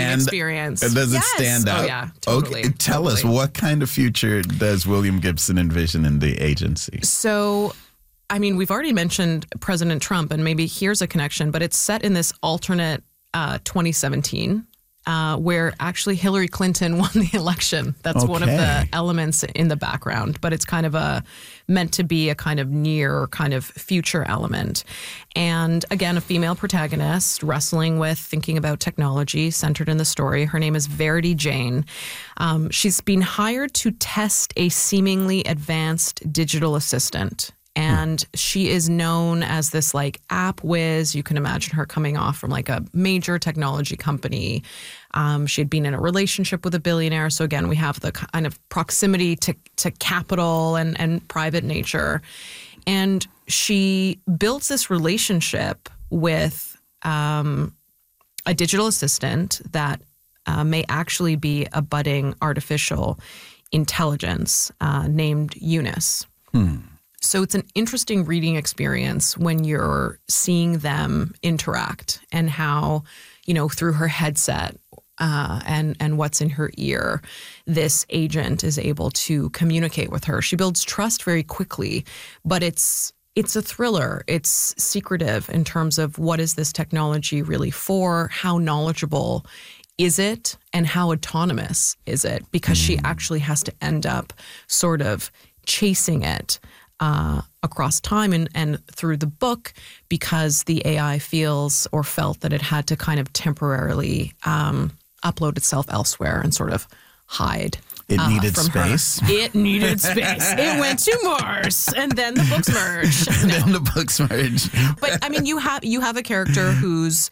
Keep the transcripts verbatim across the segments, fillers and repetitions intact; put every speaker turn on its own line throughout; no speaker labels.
stand,
experience.
Does
yes.
it stand out?
Oh, yeah, totally.
Okay, tell
totally.
us, what kind of future does William Gibson envision in the agency?
So, I mean, we've already mentioned President Trump, and maybe here's a connection, but it's set in this alternate uh, twenty seventeen, uh, where actually Hillary Clinton won the election. That's
okay.
one of the elements in the background, but it's kind of a meant to be a kind of near kind of future element. And again, a female protagonist wrestling with thinking about technology centered in the story. Her name is Verity Jane. Um, she's been hired to test a seemingly advanced digital assistant. And she is known as this like app whiz. You can imagine her coming off from like a major technology company. Um, she had been in a relationship with a billionaire. So again, we have the kind of proximity to, to capital and, and private nature. And she builds this relationship with um, a digital assistant that uh, may actually be a budding artificial intelligence uh, named Eunice.
Hmm.
So it's an interesting reading experience when you're seeing them interact and how, you know, through her headset uh, and, and what's in her ear, this agent is able to communicate with her. She builds trust very quickly, but it's it's a thriller. It's secretive in terms of what is this technology really for, how knowledgeable is it, and how autonomous is it? Because she actually has to end up sort of chasing it Uh, across time and, and through the book, because the A I feels or felt that it had to kind of temporarily um, upload itself elsewhere and sort of hide.
It
uh,
needed
from
space.
Her. It needed space. It went to Mars, and then the books merged.
And
No.
then the books merged.
But I mean, you have you have a character who's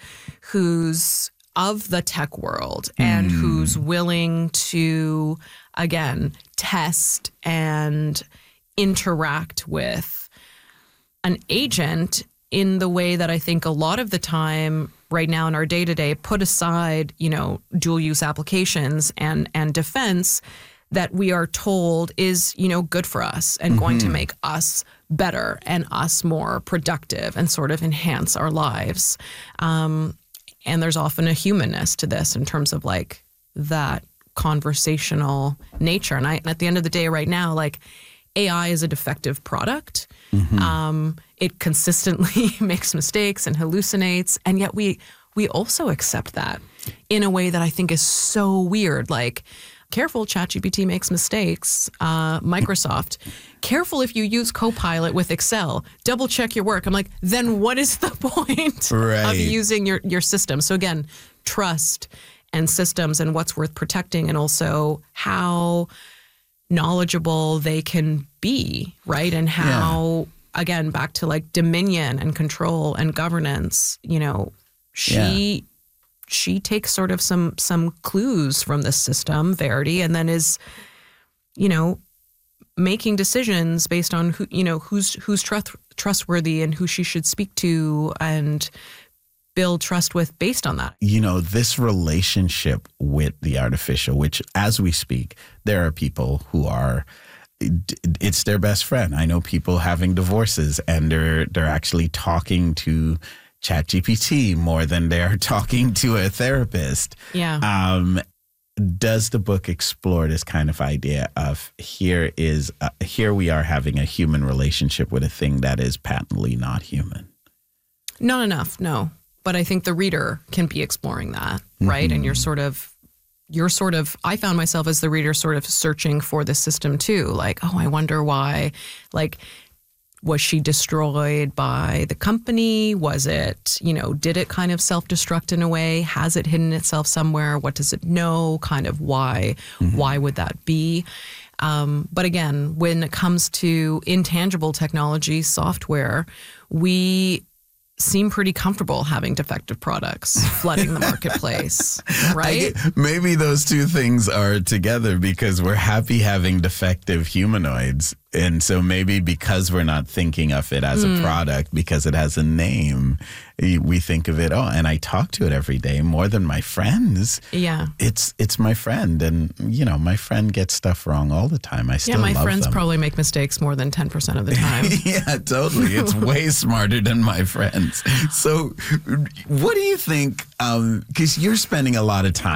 who's of the tech world and
Mm.
who's willing to again test and interact with an agent in the way that I think a lot of the time right now in our day-to-day, put aside, you know, dual use applications and and defense that we are told is, you know, good for us and mm-hmm. going to make us better and us more productive and sort of enhance our lives. Um, and there's often a humanness to this in terms of like that conversational nature. And I, at the end of the day right now, like, A I is a defective product. Mm-hmm. Um, it consistently makes mistakes and hallucinates, and yet we we also accept that in a way that I think is so weird. Like, careful, ChatGPT makes mistakes. Uh, Microsoft, careful if you use Copilot with Excel. Double check your work. I'm like, then what is the point
right.
of using your your system? So again, trust and systems and what's worth protecting, and also how knowledgeable they can be, right? And how, yeah. again, back to like dominion and control and governance, you know, she yeah. she takes sort of some some clues from this system, Verity, and then is, you know, making decisions based on who, you know, who's who's trust, trustworthy and who she should speak to and build trust with based on that.
You know, this relationship with the artificial, which as we speak, there are people who are, it's their best friend. I know people having divorces and they're they're actually talking to ChatGPT more than they're talking to a therapist.
Yeah.
Um, does the book explore this kind of idea of here is uh, here we are having a human relationship with a thing that is patently not human?
Not enough, no. But I think the reader can be exploring that, right? Mm-hmm. And you're sort of, you're sort of, I found myself as the reader sort of searching for the system too. Like, oh, I wonder why, like, was she destroyed by the company? Was it, you know, did it kind of self-destruct in a way? Has it hidden itself somewhere? What does it know? Kind of why, mm-hmm. why would that be? Um, but again, when it comes to intangible technology, software, we seem pretty comfortable having defective products flooding the marketplace, right?
I, maybe those two things are together because we're happy having defective humanoids. And so maybe because we're not thinking of it as mm. a product, because it has a name, we think of it, oh, and I talk to it every day more than my friends.
Yeah.
It's it's my friend. And, you know, my friend gets stuff wrong all the time. I still
Yeah, my
love
friends
them.
probably make mistakes more than ten percent of the time.
Yeah, totally. It's way smarter than my friends. So what do you think, um, because you're spending a lot of time